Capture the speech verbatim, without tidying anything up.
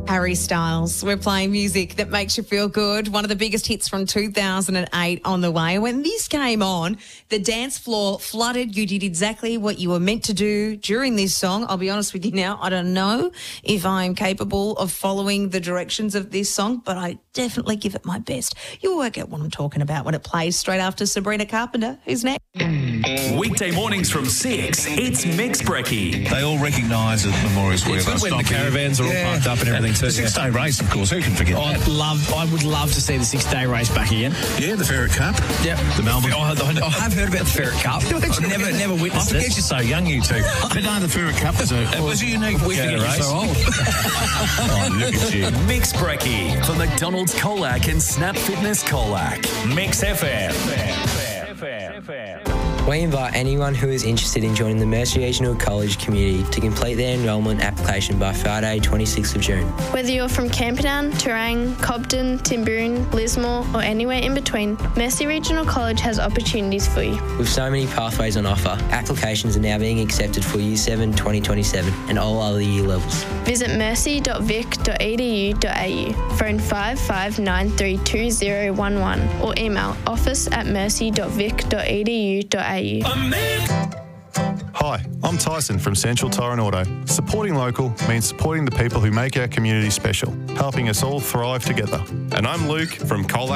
Harry Styles. We're playing music that makes you feel good. One of the biggest hits from two thousand eight on the way. When this came on, the dance floor flooded. You did exactly what you were meant to do during this song. I'll be honest with you now, I don't know if I'm capable of following the directions of this song, but I definitely give it my best. You'll work out what I'm talking about when it plays straight after Sabrina Carpenter. Who's next? Weekday mornings from six, it's Mix Brekkie. They all recognise that Memorial Square It's Bus good when the Stop caravans are all yeah. parked up and everything too. The six-day race, of course. Who can forget I'd that? love, I would love to see the six-day race back again. Yeah, the Ferret Cup. Yep. The Melbourne. I, I, I have heard about the Ferret Cup. I've never, never I witnessed forget it. you're so young, you two. But no, the Ferret Cup was a, it was a unique We weekend forget race. you're so old. Oh, look at you. Mix Brekkie for McDonald's Colac and Snap Fitness Colac. Mix F M. We invite anyone who is interested in joining the Mercy Regional College community to complete their enrolment application by Friday, twenty-sixth of June. Whether you're from Camperdown, Terang, Cobden, Timboon, Lismore or anywhere in between, Mercy Regional College has opportunities for you. With so many pathways on offer, applications are now being accepted for Year seven twenty twenty-seven and all other year levels. Visit mercy dot vic dot e d u dot a u, phone five five nine three two zero one one or email office at mercy dot vic dot e d u dot a u. Hi, I'm Tyson from Central Tyre and Auto. Supporting local means supporting the people who make our community special, helping us all thrive together. And I'm Luke from Colac